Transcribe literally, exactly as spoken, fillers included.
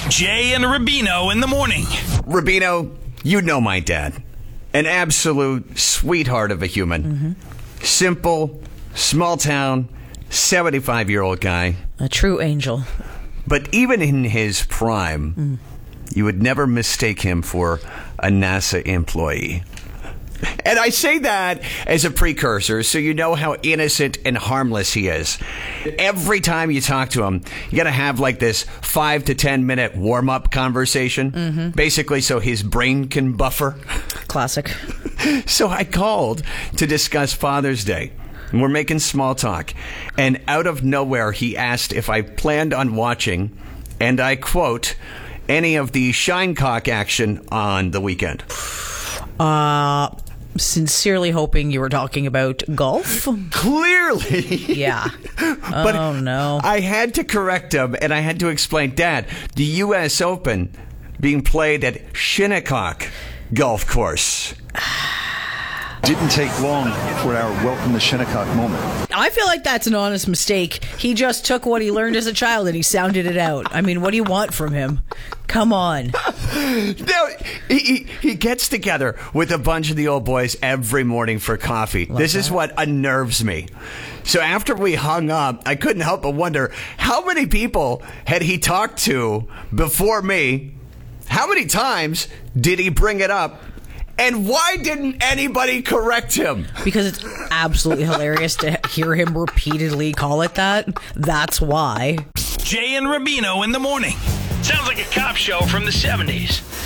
Jay and Rubino in the morning. Rubino, you know my dad. An absolute sweetheart of a human. Mm-hmm. Simple, small town, seventy-five-year-old guy. A true angel. But even in his prime, mm. you would never mistake him for a NASA employee. And I say that as a precursor so you know how innocent and harmless he is. Every time you talk to him, you got to have like this five to ten minute warm-up conversation, mm-hmm. basically so his brain can buffer. Classic. So I called to discuss Father's Day. And we're making small talk. And out of nowhere, he asked if I planned on watching, and I quote, any of the Shinecock action on the weekend. Uh... Sincerely hoping you were talking about golf. Clearly. Yeah. But oh, no. I had to correct him, and I had to explain, Dad, the U S Open being played at Shinnecock Golf Course. Didn't take long for our welcome to Shinnecock moment. I feel like that's an honest mistake. He just took what he learned as a child and he sounded it out. I mean, what do you want from him? Come on. No, he, he gets together with a bunch of the old boys every morning for coffee. Love this that. Is what unnerves me. So after we hung up, I couldn't help but wonder, how many people had he talked to before me? How many times did he bring it up? And why didn't anybody correct him? Because it's absolutely hilarious to hear him repeatedly call it that. That's why. Jay and Rubino in the morning. Sounds like a cop show from the seventies.